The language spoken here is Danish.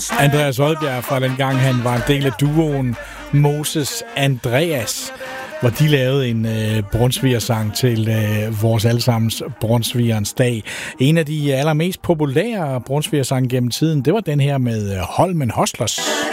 Andreas Oddbjerg fra den gang, han var en del af duoen Moses Andreas, hvor de lavede en brunsvigersang til vores allesammens Brunsvigerens dag. En af de allermest populære brunsvigersange gennem tiden, det var den her med Holmen Hustlers.